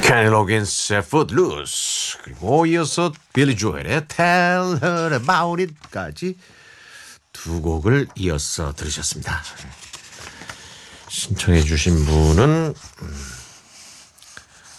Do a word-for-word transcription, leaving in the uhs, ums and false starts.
케니 로긴스의 Footloose, 그리고 이어서 빌리 조엘의 Tell Her About It까지 두 곡을 이어서 들으셨습니다. 신청해 주신 분은 음,